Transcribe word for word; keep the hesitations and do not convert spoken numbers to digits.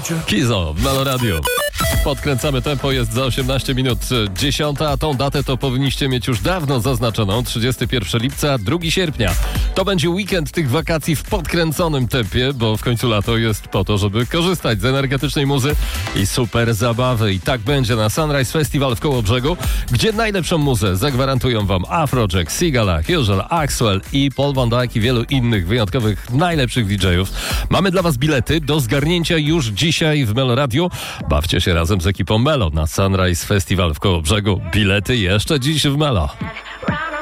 Kizo w Melo Radio. Podkręcamy tempo, jest za osiemnaście minut dziesiąta, a tą datę to powinniście mieć już dawno zaznaczoną, trzydziestego pierwszego lipca, drugiego sierpnia. To będzie weekend tych wakacji w podkręconym tempie, bo w końcu lato jest po to, żeby korzystać z energetycznej muzy i super zabawy. I tak będzie na Sunrise Festival w Kołobrzegu, gdzie najlepszą muzę zagwarantują wam Afrojack, Sigala, Usual, Axwell i Paul Van Dyke i wielu innych wyjątkowych, najlepszych didżejów. Mamy dla was bilety do zgarnięcia już dzisiaj w Melo Radio. Bawcie się razem z ekipą Melo na Sunrise Festival w Kołobrzegu. Bilety jeszcze dziś w Melo.